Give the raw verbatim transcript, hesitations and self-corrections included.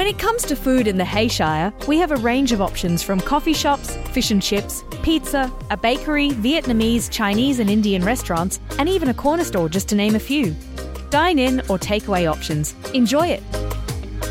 it comes to food in the Hayshire, we have a range of options from coffee shops, fish and chips, pizza, a bakery, Vietnamese, Chinese and Indian restaurants, and even a corner store, just to name a few. Dine in or takeaway options. Enjoy it.